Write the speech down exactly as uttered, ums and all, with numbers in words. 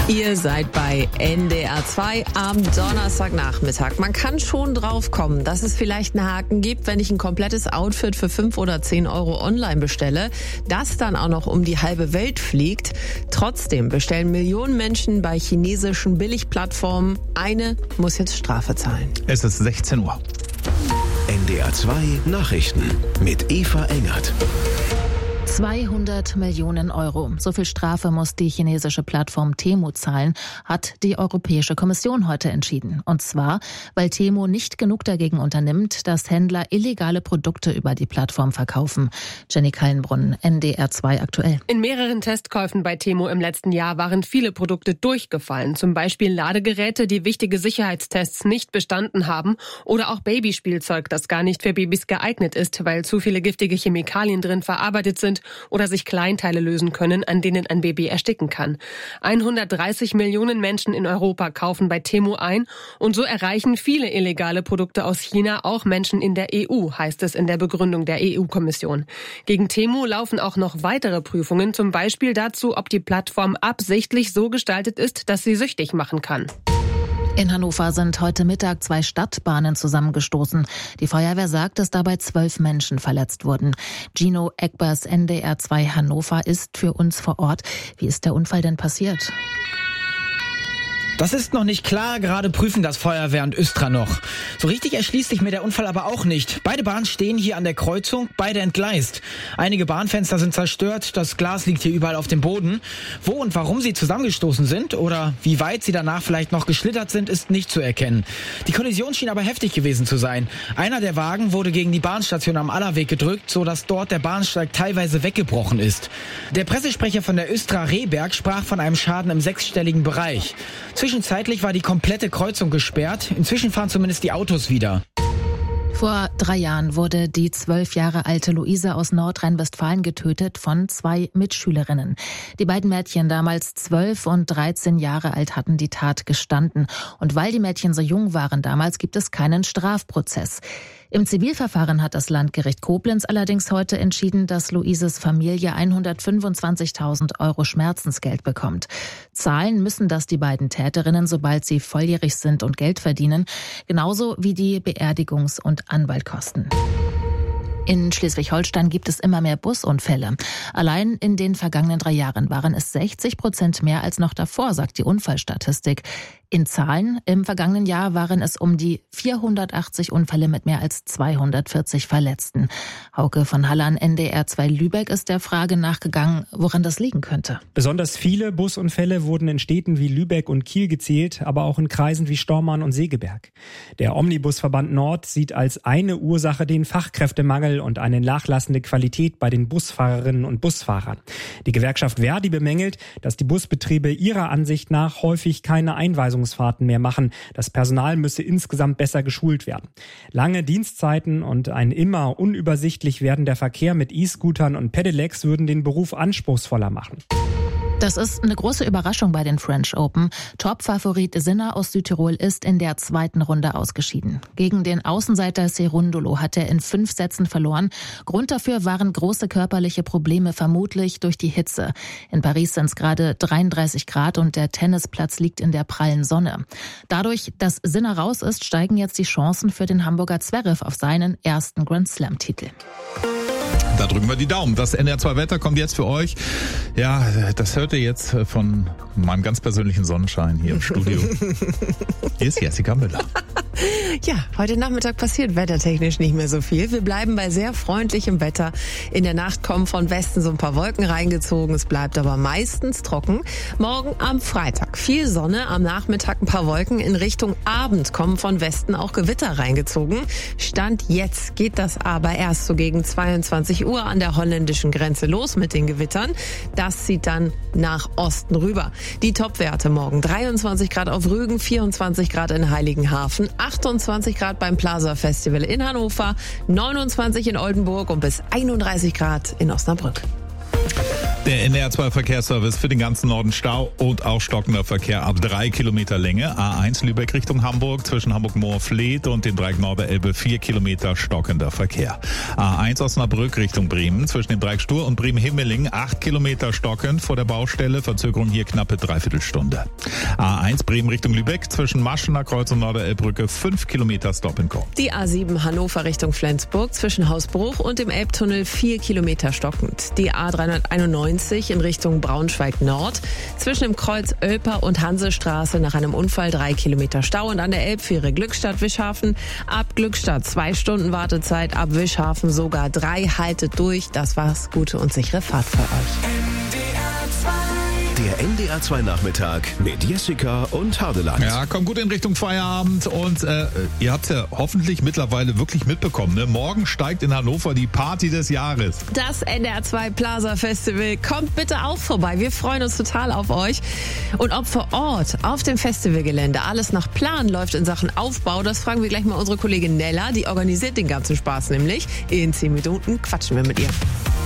Ihr seid bei N D R zwei am Donnerstagnachmittag. Man kann schon drauf kommen, dass es vielleicht einen Haken gibt, wenn ich ein komplettes Outfit für fünf oder zehn Euro online bestelle, das dann auch noch um die halbe Welt fliegt. Trotzdem bestellen Millionen Menschen bei chinesischen Billigplattformen. Eine muss jetzt Strafe zahlen. Es ist sechzehn Uhr. N D R zwei Nachrichten mit Eva Engert. zweihundert Millionen Euro. So viel Strafe muss die chinesische Plattform Temu zahlen, hat die Europäische Kommission heute entschieden. Und zwar, weil Temu nicht genug dagegen unternimmt, dass Händler illegale Produkte über die Plattform verkaufen. Jenny Kallenbrunn, N D R zwei aktuell. In mehreren Testkäufen bei Temu im letzten Jahr waren viele Produkte durchgefallen. Zum Beispiel Ladegeräte, die wichtige Sicherheitstests nicht bestanden haben, oder auch Babyspielzeug, das gar nicht für Babys geeignet ist, weil zu viele giftige Chemikalien drin verarbeitet sind oder sich Kleinteile lösen können, an denen ein Baby ersticken kann. hundertdreißig Millionen Menschen in Europa kaufen bei Temu ein und so erreichen viele illegale Produkte aus China auch Menschen in der E U, heißt es in der Begründung der E U-Kommission. Gegen Temu laufen auch noch weitere Prüfungen, zum Beispiel dazu, ob die Plattform absichtlich so gestaltet ist, dass sie süchtig machen kann. In Hannover sind heute Mittag zwei Stadtbahnen zusammengestoßen. Die Feuerwehr sagt, dass dabei zwölf Menschen verletzt wurden. Gino Eckbers, N D R zwei Hannover, ist für uns vor Ort. Wie ist der Unfall denn passiert? Das ist noch nicht klar, gerade prüfen das Feuerwehr und Östra noch. So richtig erschließt sich mir der Unfall aber auch nicht. Beide Bahnen stehen hier an der Kreuzung, beide entgleist. Einige Bahnfenster sind zerstört, das Glas liegt hier überall auf dem Boden. Wo und warum sie zusammengestoßen sind oder wie weit sie danach vielleicht noch geschlittert sind, ist nicht zu erkennen. Die Kollision schien aber heftig gewesen zu sein. Einer der Wagen wurde gegen die Bahnstation am Allerweg gedrückt, sodass dort der Bahnsteig teilweise weggebrochen ist. Der Pressesprecher von der Östra Rehberg sprach von einem Schaden im sechsstelligen Bereich. Zwischenzeitlich war die komplette Kreuzung gesperrt. Inzwischen fahren zumindest die Autos wieder. Vor drei Jahren wurde die zwölf Jahre alte Luise aus Nordrhein-Westfalen getötet von zwei Mitschülerinnen. Die beiden Mädchen, damals zwölf und dreizehn Jahre alt, hatten die Tat gestanden. Und weil die Mädchen so jung waren damals, gibt es keinen Strafprozess. Im Zivilverfahren hat das Landgericht Koblenz allerdings heute entschieden, dass Luises Familie hundertfünfundzwanzigtausend Euro Schmerzensgeld bekommt. Zahlen müssen das die beiden Täterinnen, sobald sie volljährig sind und Geld verdienen, genauso wie die Beerdigungs- und Anwaltkosten. In Schleswig-Holstein gibt es immer mehr Busunfälle. Allein in den vergangenen drei Jahren waren es sechzig Prozent mehr als noch davor, sagt die Unfallstatistik. In Zahlen, im vergangenen Jahr waren es um die vierhundertachtzig Unfälle mit mehr als zweihundertvierzig Verletzten. Hauke von Hallan, N D R zwei Lübeck, ist der Frage nachgegangen, woran das liegen könnte. Besonders viele Busunfälle wurden in Städten wie Lübeck und Kiel gezählt, aber auch in Kreisen wie Stormarn und Segeberg. Der Omnibusverband Nord sieht als eine Ursache den Fachkräftemangel und eine nachlassende Qualität bei den Busfahrerinnen und Busfahrern. Die Gewerkschaft Verdi bemängelt, dass die Busbetriebe ihrer Ansicht nach häufig keine Einweisungsfahrten mehr machen. Das Personal müsse insgesamt besser geschult werden. Lange Dienstzeiten und ein immer unübersichtlich werdender Verkehr mit E-Scootern und Pedelecs würden den Beruf anspruchsvoller machen. Das ist eine große Überraschung bei den French Open. Top-Favorit Sinner aus Südtirol ist in der zweiten Runde ausgeschieden. Gegen den Außenseiter Cerundolo hat er in fünf Sätzen verloren. Grund dafür waren große körperliche Probleme, vermutlich durch die Hitze. In Paris sind es gerade dreiunddreißig Grad und der Tennisplatz liegt in der prallen Sonne. Dadurch, dass Sinner raus ist, steigen jetzt die Chancen für den Hamburger Zverev auf seinen ersten Grand-Slam-Titel. Da drücken wir die Daumen. Das N D R zwei Wetter kommt jetzt für euch. Ja, das hört ihr jetzt von meinem ganz persönlichen Sonnenschein hier im Studio. Hier ist Jessica Müller. Ja, heute Nachmittag passiert wettertechnisch nicht mehr so viel. Wir bleiben bei sehr freundlichem Wetter. In der Nacht kommen von Westen so ein paar Wolken reingezogen. Es bleibt aber meistens trocken. Morgen am Freitag viel Sonne, am Nachmittag ein paar Wolken. In Richtung Abend kommen von Westen auch Gewitter reingezogen. Stand jetzt geht das aber erst so gegen zweiundzwanzig Uhr an der holländischen Grenze los mit den Gewittern. Das zieht dann nach Osten rüber. Die Topwerte morgen: dreiundzwanzig Grad auf Rügen, vierundzwanzig Grad in Heiligenhafen, achtundzwanzig Grad beim Plaza Festival in Hannover, neunundzwanzig in Oldenburg und bis einunddreißig Grad in Osnabrück. Der N D R zwei Verkehrsservice für den ganzen Norden Stau und auch stockender Verkehr ab drei Kilometer Länge. A eins Lübeck Richtung Hamburg zwischen Hamburg-Moorfleet und dem Dreieck Norderelbe vier Kilometer stockender Verkehr. A eins Osnabrück Richtung Bremen zwischen dem Dreieck Stur und Bremen-Himmeling acht Kilometer stockend vor der Baustelle. Verzögerung hier knappe Dreiviertelstunde. A eins Bremen Richtung Lübeck zwischen Maschener Kreuz und Norderelbbrücke fünf Kilometer Stop and Go. Die A sieben Hannover Richtung Flensburg zwischen Hausbruch und dem Elbtunnel vier Kilometer stockend. Die A dreihunderteinundneunzig in Richtung Braunschweig Nord zwischen dem Kreuz Oelper und Hansestraße nach einem Unfall drei Kilometer Stau und an der Elbfähre Glückstadt-Wischhafen ab Glückstadt zwei Stunden Wartezeit, ab Wischhafen sogar drei, haltet durch. Das war's, gute und sichere Fahrt für euch. Der N D R zwei Nachmittag mit Jessica und Hardeland. Ja, kommt gut in Richtung Feierabend und äh, ihr habt ja hoffentlich mittlerweile wirklich mitbekommen, ne? Morgen steigt in Hannover die Party des Jahres. Das N D R zwei Plaza Festival. Kommt bitte auch vorbei. Wir freuen uns total auf euch. Und ob vor Ort auf dem Festivalgelände alles nach Plan läuft in Sachen Aufbau, das fragen wir gleich mal unsere Kollegin Nella. Die organisiert den ganzen Spaß nämlich. In zehn Minuten quatschen wir mit ihr.